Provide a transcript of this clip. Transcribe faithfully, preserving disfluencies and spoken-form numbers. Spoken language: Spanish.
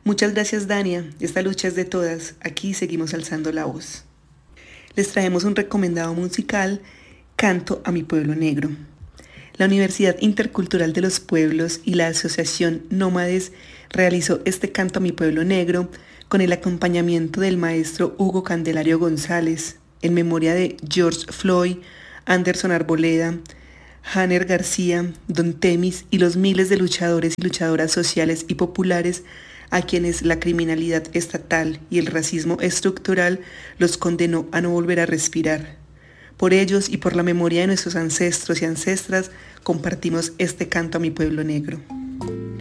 Muchas gracias, Dania. Esta lucha es de todas. Aquí seguimos alzando la voz. Les traemos un recomendado musical, Canto a mi pueblo negro. La Universidad Intercultural de los Pueblos y la Asociación Nómades realizó este Canto a mi pueblo negro con el acompañamiento del maestro Hugo Candelario González, en memoria de George Floyd, Anderson Arboleda, Hanner García, Don Temis y los miles de luchadores y luchadoras sociales y populares a quienes la criminalidad estatal y el racismo estructural los condenó a no volver a respirar. Por ellos y por la memoria de nuestros ancestros y ancestras, compartimos este canto a mi pueblo negro.